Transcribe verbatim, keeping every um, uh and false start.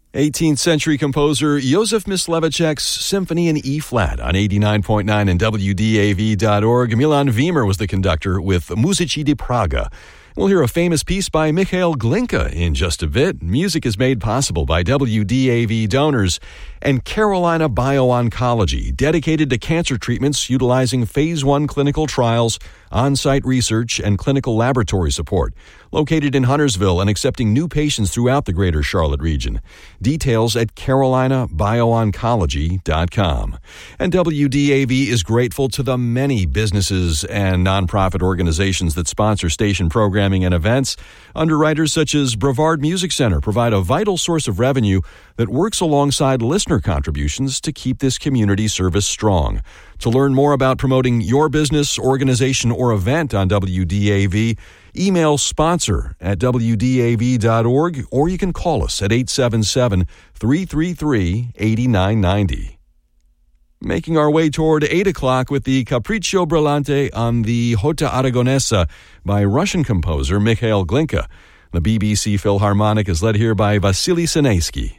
eighteenth century composer Josef Myslevicek's Symphony in E-flat on eighty-nine point nine and W D A V dot org. Milan Wiemer was the conductor with Musici di Praga. We'll hear a famous piece by Michael Glinka in just a bit. Music is made possible by W D A V donors and Carolina Bio-Oncology, dedicated to cancer treatments utilizing phase one clinical trials, on-site research, and clinical laboratory support. Located in Huntersville and accepting new patients throughout the greater Charlotte region. Details at carolina bio oncology dot com. And W D A V is grateful to the many businesses and nonprofit organizations that sponsor station programming and events. Underwriters such as Brevard Music Center provide a vital source of revenue that works alongside listener contributions to keep this community service strong. To learn more about promoting your business, organization, or event on W D A V, email sponsor at W D A V dot org, or you can call us at eight seven seven, three three three, eight nine nine zero. Making our way toward eight o'clock with the Capriccio Brillante on the Jota Aragonesa by Russian composer Mikhail Glinka. The B B C Philharmonic is led here by Vasily Sineisky.